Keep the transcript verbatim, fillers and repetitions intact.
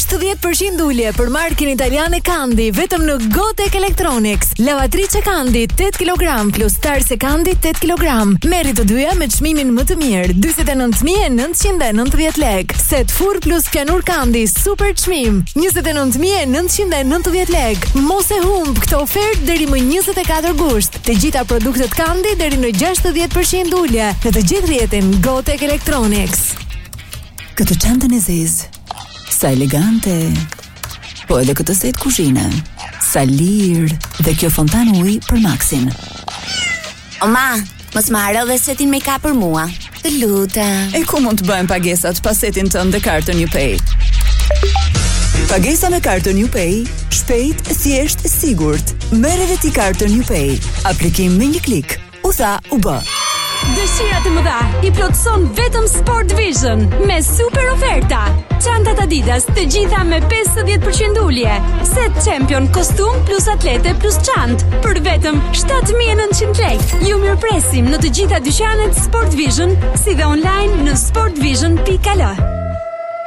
gjashtëdhjetë përqind ulje për markën italiane Kandi vetëm në Gotek Electronics. Lavatrice Kandi tetë kilogram plus Tarse Kandi tetë kilogram. Merri të dyja me çmimin më të mirë, dyzet e nëntë mijë e nëntëqind e nëntëdhjetë lekë. Set furr plus fjanur Kandi super çmim, njëzet e nëntë mijë e nëntëqind e nëntëdhjetë lekë. Mos e humb këtë ofertë deri më njëzet e katër gusht. Të gjitha produktet Kandi deri në gjashtëdhjetë përqind ulje në të gjithë rrjetin Gotek Electronics. Këtë çantën e zezë, sa elegante, po edhe këtë set kuzhine, sa lirë, dhe kjo fontan uji për Maxin. Oma, mos më haro dhe setin make-up për mua. Të lutem. E ku mund të bëjmë pagesat pa setin tënd dhe kartën UPay? Pagesa me kartën UPay, shpejt, thjesht, sigurt. Merre vetë kartën UPay. Aplikim me një klik. U tha, u bë. Dëshirat e mëdha i plotëson vetëm Sport Vision me super oferta. Çantat Adidas të gjitha me pesëdhjetë përqind ulje. Set Champion kostum plus atlete plus çantë për vetëm shtatë mijë e nëntëqind lekë. Ju mirëpresim në të gjitha dyqanet Sport Vision, si dhe online në sportvision pikë al.